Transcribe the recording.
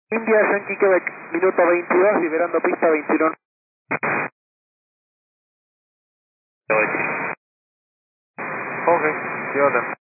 India, Yankee Quebec, minuto 22, liberando pista 21. Ok, sí, orden.